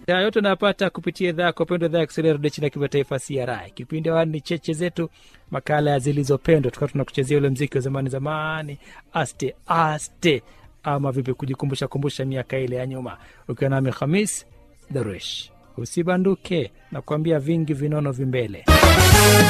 Ya yote napata kupitia idhaa kwa pendo idhaa Kiswahili Radio China Kimataifa CRI. Kipindi ni cheche zetu, makala ya zilizopendwa. Tukawa tunakuchezea ule muziki wa zamani aste aste, ama vipi kujikumbusha miaka ile ya nyuma. Ukiwa nami Khamis Darush, usibanduke na kuambia vingi vinono vimbele.